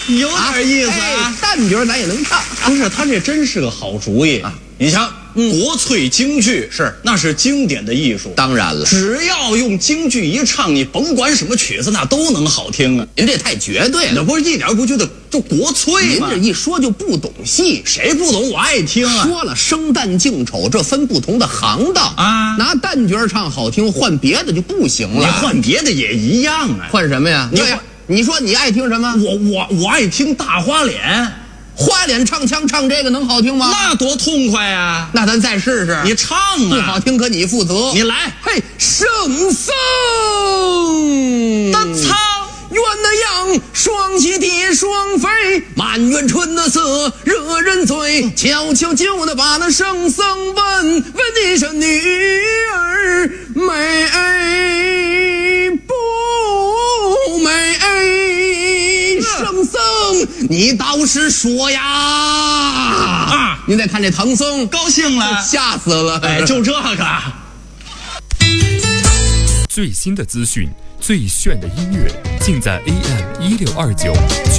有点意思啊。 旦角咱也能唱， 不是，他这真是个好主意啊！你瞧，国粹京剧那是经典的艺术， 当然了， 只要用京剧一唱，你甭管什么曲子，那都能好听啊！ 您这太绝对了， 那不是一点不觉得就国粹吗？ 您这一说就不懂戏， 谁不懂？我爱听啊！ 说了生旦净丑，这分不同的行当啊， 拿旦角唱好听，换别的就不行了。 你换别的也一样啊！ 换什么呀？你说你爱听什么？ 我爱听大花脸。 花脸唱腔唱这个能好听吗？ 那多痛快啊！ 那咱再试试。 你唱啊！ 不好听可你负责。 你来。 嘿，圣僧的唱， 鸳鸯双栖蝶双飞，满园春的色惹人醉。悄悄就的把那圣僧问一声：女儿美不美？圣僧，你倒是说呀！啊！您再看这唐僧， 高兴了， 吓死了！ 哎，就这个。 最新的资讯，最炫的音乐，尽在AM1629。